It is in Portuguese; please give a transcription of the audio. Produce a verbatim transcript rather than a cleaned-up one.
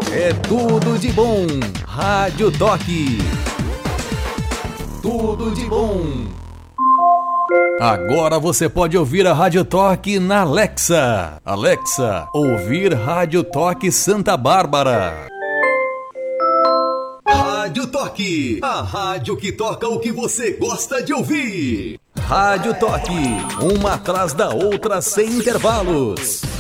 É tudo de bom. Rádio Toque. Tudo de bom. Agora você pode ouvir a Rádio Toque na Alexa. Alexa, ouvir Rádio Toque Santa Bárbara. Rádio Toque, a rádio que toca o que você gosta de ouvir. Rádio Toque, uma atrás da outra sem intervalos.